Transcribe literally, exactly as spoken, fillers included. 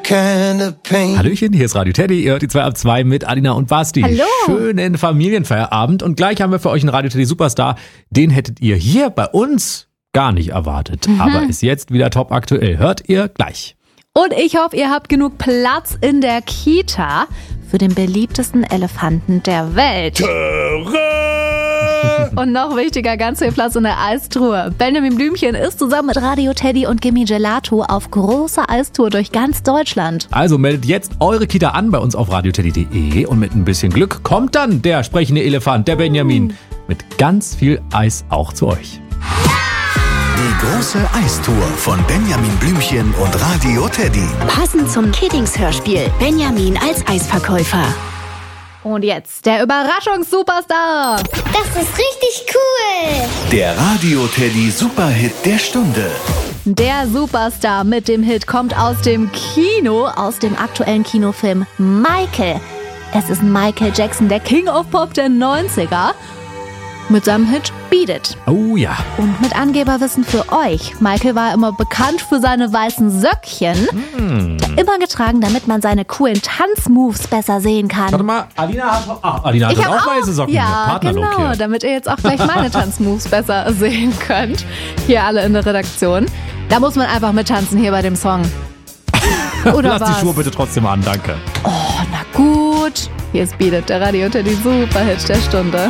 kind of pain. Hallöchen, hier ist Radio Teddy, ihr hört die zwei ab zwei mit Alina und Basti. Hallo. Schönen Familienfeierabend und gleich haben wir für euch einen Radio Teddy Superstar. Den hättet ihr hier bei uns gar nicht erwartet, mhm. aber ist jetzt wieder top aktuell. Hört ihr gleich. Und ich hoffe, ihr habt genug Platz in der Kita für den beliebtesten Elefanten der Welt. Und noch wichtiger, ganz viel Platz in der Eistruhe. Benjamin Blümchen ist zusammen mit Radio Teddy und Gimme Gelato auf großer Eistour durch ganz Deutschland. Also meldet jetzt eure Kita an bei uns auf radioteddy punkt de und mit ein bisschen Glück kommt dann der sprechende Elefant, der Benjamin, mhm. mit ganz viel Eis auch zu euch. Die große Eistour von Benjamin Blümchen und Radio Teddy. Passend zum Kiddings-Hörspiel Benjamin als Eisverkäufer. Und jetzt der Überraschungssuperstar. Das ist richtig cool. Der Radio Teddy Superhit der Stunde. Der Superstar mit dem Hit kommt aus dem Kino, aus dem aktuellen Kinofilm Michael. Es ist Michael Jackson, der King of Pop der neunziger. Mit seinem Hit Beat It. Oh ja. Und mit Angeberwissen für euch. Michael war immer bekannt für seine weißen Söckchen. Mm. Immer getragen, damit man seine coolen Tanzmoves besser sehen kann. Warte mal, Alina hat, ah, Alina hat auch, auch weiße Socken. Ja, genau, hier. Damit ihr jetzt auch gleich meine Tanzmoves besser sehen könnt. Hier alle in der Redaktion. Da muss man einfach mittanzen hier bei dem Song. Oder Lass was? die Schuhe bitte trotzdem an, danke. Oh, na gut. Hier ist Beat It, der Radio Teddy Superhit der Stunde.